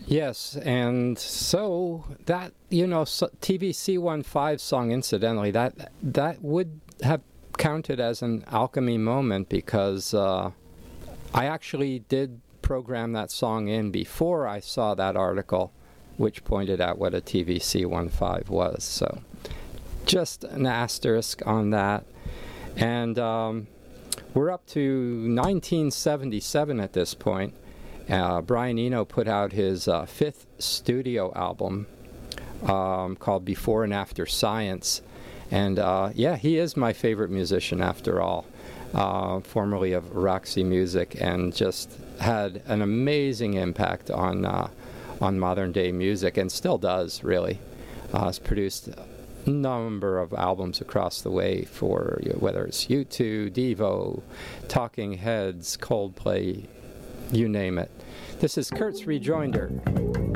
Yes, and so that, TVC15 song, incidentally, that would have counted as an alchemy moment because I actually did program that song in before I saw that article, which pointed out what a TVC15 was. So just an asterisk on that. And we're up to 1977 at this point. Brian Eno put out his fifth studio album called Before and After Science. And he is my favorite musician after all, formerly of Roxy Music, and just had an amazing impact on modern day music, and still does, really. Has produced a number of albums across the way for whether it's U2, Devo, Talking Heads, Coldplay, you name it. This is Kurt's Rejoinder.